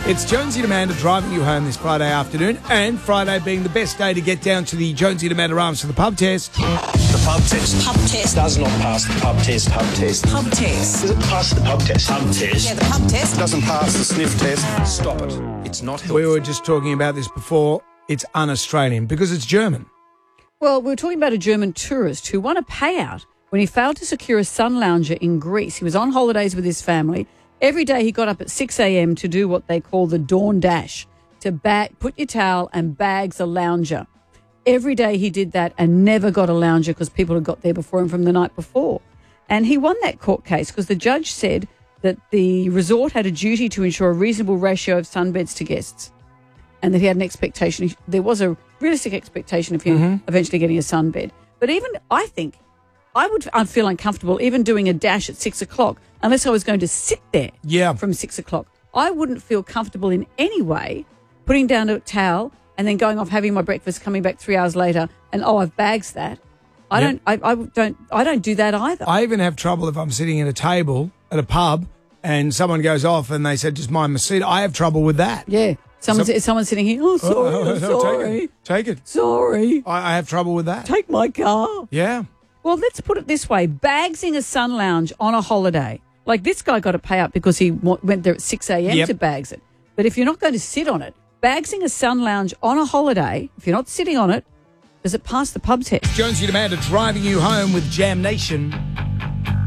It's Jonesy and Amanda driving you home this Friday afternoon, and Friday being the best day to get down to the Jonesy and Amanda Arms for the pub test. The pub test. Pub test. Does not pass the pub test. Pub test. Pub test. Does it pass the pub test? Pub test. Yeah, the pub test. Doesn't pass the sniff test. Stop it. It's not helpful. We were just talking about this before. It's un-Australian because it's German. Well, we were talking about a German tourist who won a payout when he failed to secure a sun lounger in Greece. He was on holidays with his family. Every day he got up at 6 a.m. to do what they call the dawn dash, to put your towel and bags a lounger. Every day he did that and never got a lounger because people had got there before him from the night before. And he won that court case because the judge said that the resort had a duty to ensure a reasonable ratio of sunbeds to guests, and that he had an expectation. There was a realistic expectation of him eventually getting a sunbed. But even I'd feel uncomfortable even doing a dash at 6 o'clock unless I was going to sit there from 6 o'clock. I wouldn't feel comfortable in any way putting down a towel and then going off having my breakfast, coming back 3 hours later, and I've bags that. I don't do that either. I even have trouble if I'm sitting at a table at a pub and someone goes off and they said, just mind my seat. I have trouble with that. Yeah. Someone's sitting here, sorry. Take it. Sorry. I have trouble with that. Take my car. Yeah. Well, let's put it this way. Bagsing a sun lounge on a holiday. Like this guy got a payout because he went there at 6 a.m. to bags it. But if you're not going to sit on it, bagsing a sun lounge on a holiday, if you're not sitting on it, does it pass the pub test? Jonesy and Amanda driving you home with Jam Nation.